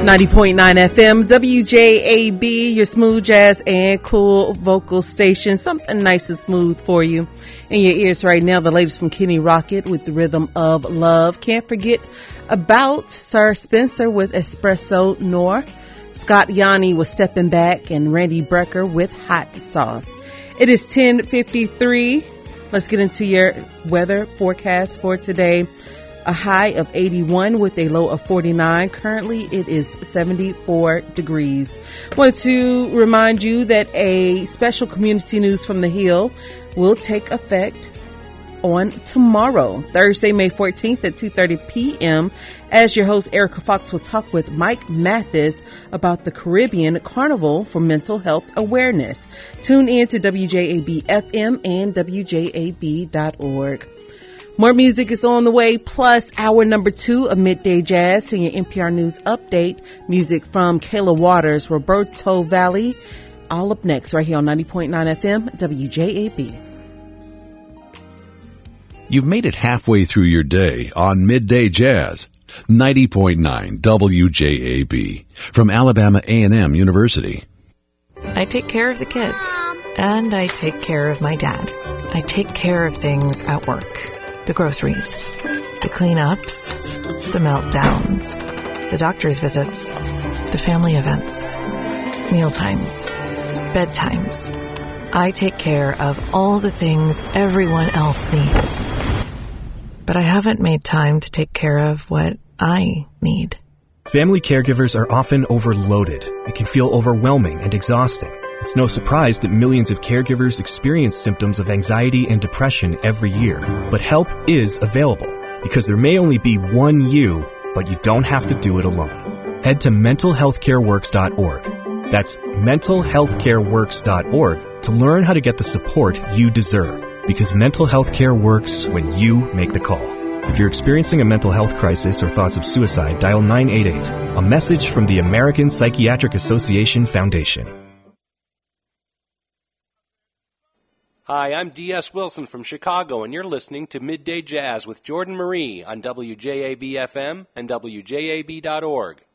90.9 FM, WJAB, your smooth jazz and cool vocal station. Something nice and smooth for you in your ears right now. The latest from Kenny Rocket with The Rhythm of Love. Can't forget about Sir Spencer with Espresso Noir. Scott Yanni was Stepping Back and Randy Brecker with Hot Sauce. It is 10:53. Let's get into your weather forecast for today. A high of 81 with a low of 49. Currently, it is 74 degrees. Want to remind you that a special community news from the Hill will take effect on tomorrow, Thursday, May 14th at 2:30 p.m. As your host, Erica Fox, will talk with Mike Mathis about the Caribbean Carnival for Mental Health Awareness. Tune in to WJAB FM and WJAB.org. More music is on the way, plus hour number 2 of Midday Jazz and your NPR News Update. Music from Kayla Waters, Roberto Valley. All up next, right here on 90.9 FM, WJAB. You've made it halfway through your day on Midday Jazz, 90.9 WJAB, from Alabama A&M University. I take care of the kids, and I take care of my dad. I take care of things at work. The groceries, the cleanups, the meltdowns, the doctor's visits, the family events, mealtimes, bedtimes. I take care of all the things everyone else needs. But I haven't made time to take care of what I need. Family caregivers are often overloaded. It can feel overwhelming and exhausting. It's no surprise that millions of caregivers experience symptoms of anxiety and depression every year. But help is available, because there may only be one you, but you don't have to do it alone. Head to mentalhealthcareworks.org. That's mentalhealthcareworks.org to learn how to get the support you deserve, because mental health care works when you make the call. If you're experiencing a mental health crisis or thoughts of suicide, dial 988, a message from the American Psychiatric Association Foundation. Hi, I'm D.S. Wilson from Chicago, and you're listening to Midday Jazz with Jordan Marie on WJAB-FM and WJAB.org.